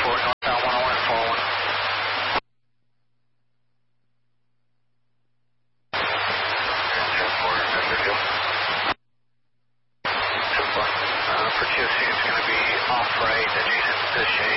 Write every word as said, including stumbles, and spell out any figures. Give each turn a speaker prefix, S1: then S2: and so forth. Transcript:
S1: northbound one oh one, four one. Uh, for T O C, it's going to be off right, adjacent to the shade.